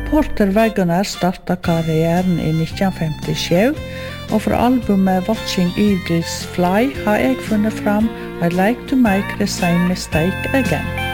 Porter Wagoner startet karrieren i 1957, og fra albumet Watching Eagles Fly har jeg funnet fram I Like to Make the Same Mistake Again.